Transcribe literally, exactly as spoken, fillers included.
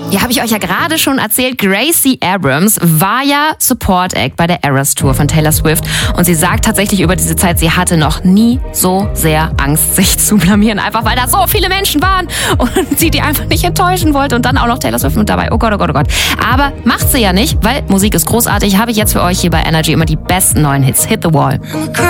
Ja, habe ich euch ja gerade schon erzählt, Gracie Abrams war ja Support Act bei der Eras Tour von Taylor Swift und sie sagt tatsächlich über diese Zeit, sie hatte noch nie so sehr Angst, sich zu blamieren, einfach weil da so viele Menschen waren und sie die einfach nicht enttäuschen wollte und dann auch noch Taylor Swift mit dabei. Oh Gott, oh Gott, oh Gott. Aber macht sie ja nicht, weil Musik ist großartig, habe ich jetzt für euch hier bei Energy immer die besten neuen Hits. Hit the Wall.